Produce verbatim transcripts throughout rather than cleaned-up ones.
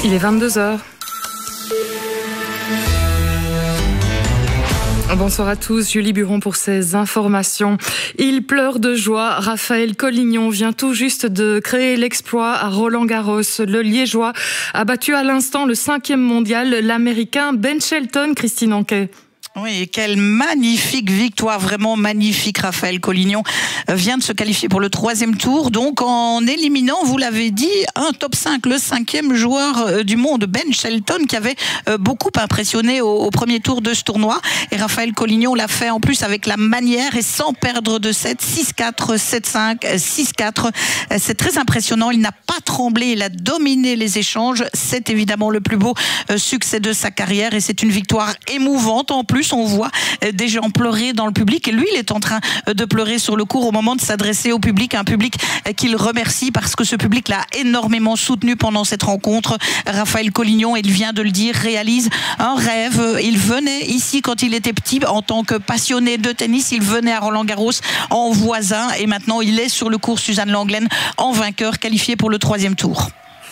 Il est vingt-deux heures. Bonsoir à tous, Julie Buron pour ces informations. Il pleure de joie. Raphaël Collignon vient tout juste de créer l'exploit à Roland-Garros. Le Liégeois a battu à l'instant le cinquième mondial, l'Américain Ben Shelton. Christine Anquet. Oui, quelle magnifique victoire, vraiment magnifique. Raphaël Collignon vient de se qualifier pour le troisième tour, donc en éliminant, vous l'avez dit, un top cinq, le cinquième joueur du monde, Ben Shelton, qui avait beaucoup impressionné au, au premier tour de ce tournoi. Et Raphaël Collignon l'a fait en plus avec la manière et sans perdre de set, six quatre, sept cinq, six quatre. C'est très impressionnant, il n'a pas tremblé, il a dominé les échanges. C'est évidemment le plus beau succès de sa carrière et c'est une victoire émouvante en plus. On voit des gens pleurer dans le public et lui il est en train de pleurer sur le court au moment de s'adresser au public, un public qu'il remercie parce que ce public l'a énormément soutenu pendant cette rencontre. Raphaël Collignon, il vient de le dire, réalise un rêve. Il venait ici quand il était petit en tant que passionné de tennis, il venait à Roland-Garros en voisin et maintenant il est sur le court Suzanne Lenglen en vainqueur, qualifié pour le troisième tour.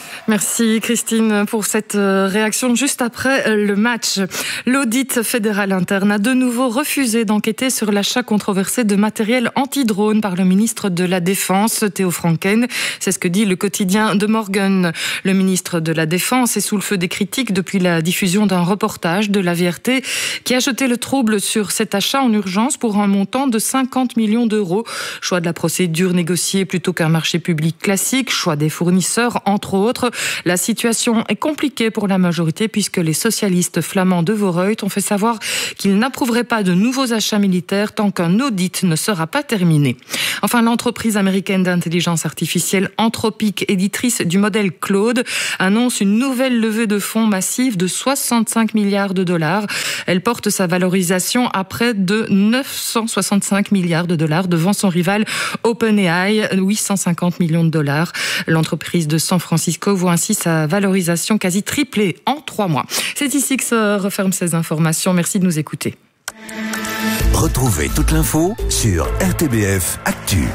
Merci Christine pour cette réaction juste après le match. L'audit fédéral interne a de nouveau refusé d'enquêter sur l'achat controversé de matériel anti-drone par le ministre de la Défense, Théo Franken. C'est ce que dit le quotidien de Morgan. Le ministre de la Défense est sous le feu des critiques depuis la diffusion d'un reportage de la V R T qui a jeté le trouble sur cet achat en urgence pour un montant de cinquante millions d'euros. Choix de la procédure négociée plutôt qu'un marché public classique, choix des fournisseurs entre autres. La situation est compliquée pour la majorité puisque les socialistes flamands de Voreuil ont fait savoir qu'ils n'approuveraient pas de nouveaux achats militaires tant qu'un audit ne sera pas terminé. Enfin, l'entreprise américaine d'intelligence artificielle Anthropic, éditrice du modèle Claude, annonce une nouvelle levée de fonds massive de soixante-cinq milliards de dollars. Elle porte sa valorisation à près de neuf cent soixante-cinq milliards de dollars devant son rival OpenAI, huit cent cinquante millions de dollars. L'entreprise de San Francisco voit ainsi sa valorisation quasi triplée en trois mois. C'est ici que se referment ces informations. Merci de nous écouter. Retrouvez toute l'info sur R T B F Actu.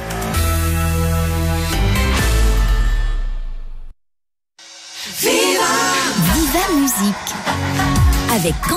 Viva Viva Musique avec